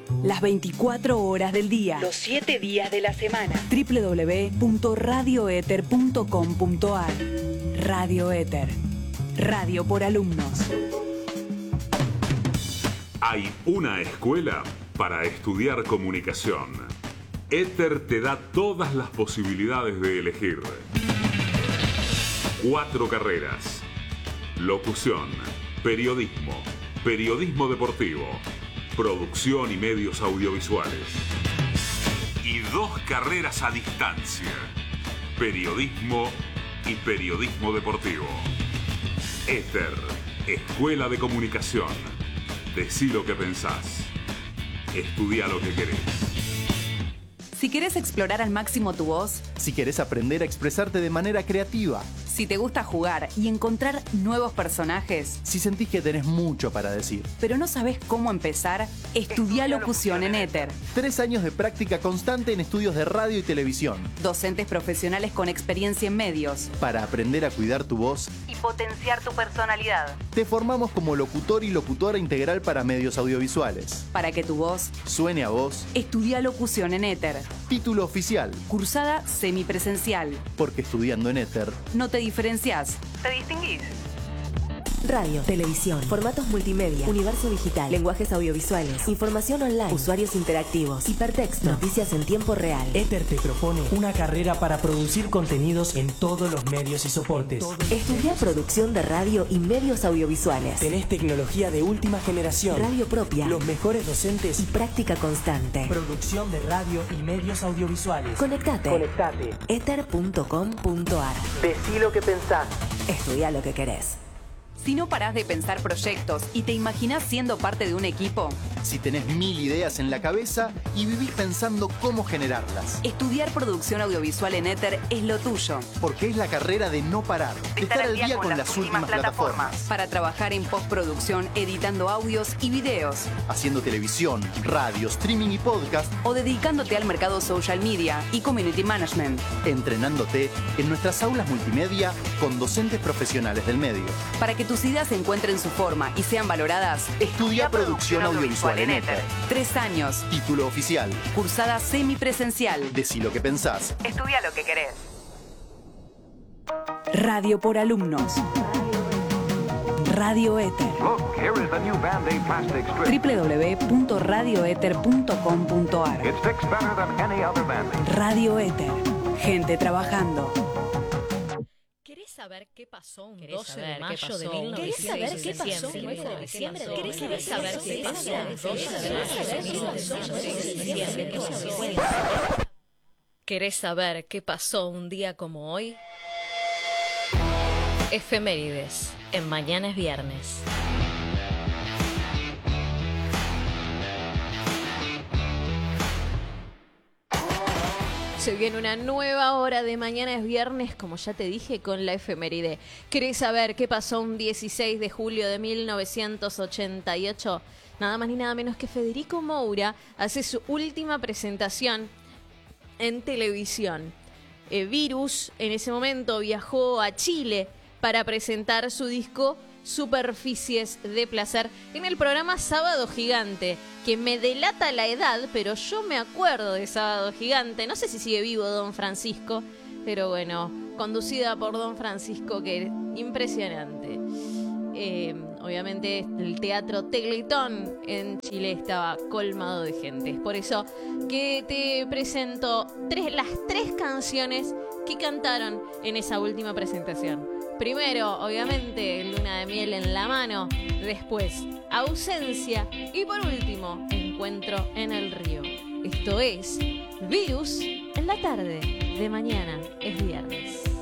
Las 24 horas del día. Los 7 días de la semana. www.radioether.com.ar. Radio Ether. Radio por alumnos. Hay una escuela para estudiar comunicación. Ether te da todas las posibilidades de elegir. 4 carreras: locución, periodismo, periodismo deportivo, producción y medios audiovisuales. Y 2 carreras a distancia: periodismo y periodismo deportivo. Ether, Escuela de Comunicación. Decí lo que pensás. Estudia lo que querés. Si querés explorar al máximo tu voz, si querés aprender a expresarte de manera creativa, si te gusta jugar y encontrar nuevos personajes, si sentís que tenés mucho para decir, pero no sabés cómo empezar, estudia locución en Ether. 3 años de práctica constante en estudios de radio y televisión. Docentes profesionales con experiencia en medios. Para aprender a cuidar tu voz y potenciar tu personalidad. Te formamos como locutor y locutora integral para medios audiovisuales. Para que tu voz suene a vos, estudia locución en Ether. Título oficial. Cursada semipresencial. Porque estudiando en Ether no te diferenciás, te distinguís. Radio, televisión, formatos multimedia, universo digital, lenguajes audiovisuales, información online, usuarios interactivos, hipertexto, noticias en tiempo real. Ether te propone una carrera para producir contenidos en todos los medios y soportes. Estudia producción de radio y medios audiovisuales. Tenés tecnología de última generación, radio propia, los mejores docentes y práctica constante. Producción de radio y medios audiovisuales. Conectate. Ether.com.ar. Decí lo que pensás. Estudia lo que querés. Si no parás de pensar proyectos y te imaginás siendo parte de un equipo, si tenés 1000 ideas en la cabeza y vivís pensando cómo generarlas, estudiar producción audiovisual en Ether es lo tuyo. Porque es la carrera de no parar, de estar al día con las últimas plataformas. Para trabajar en postproducción, editando audios y videos, haciendo televisión, radio, streaming y podcast, o dedicándote al mercado social media y community management. Entrenándote en nuestras aulas multimedia con docentes profesionales del medio. Para que tus ideas encuentren su forma y sean valoradas, estudia producción audiovisual en Ether. 3 años. Título oficial. Cursada semipresencial. Decí lo que pensás. Estudia lo que querés. Radio por alumnos. Radio Ether. www.radioether.com.ar. Radio Ether. Gente trabajando. ¿Querés saber qué pasó un 12 de mayo de 1900? ¿Querés saber qué pasó un 9 de diciembre? ¿Querés saber qué pasó un 12 de mayo de 1950? ¿Querés saber qué pasó un día como hoy? Efemérides, en Mañana es Viernes. Se viene una nueva hora de Mañana es Viernes, como ya te dije, con la efeméride. ¿Querés saber qué pasó un 16 de julio de 1988? Nada más ni nada menos que Federico Moura hace su última presentación en televisión. Virus en ese momento viajó a Chile para presentar su disco Superficies de Placer en el programa Sábado Gigante, que me delata la edad, pero yo me acuerdo de Sábado Gigante. No sé si sigue vivo Don Francisco, pero bueno, conducida por Don Francisco, que es impresionante. Obviamente el Teatro Teletón en Chile estaba colmado de gente. Es por eso que te presento las 3 canciones que cantaron en esa última presentación. Primero, obviamente, Luna de Miel en la Mano. Después, Ausencia. Y por último, Encuentro en el Río. Esto es Virus en la tarde de Mañana es Viernes.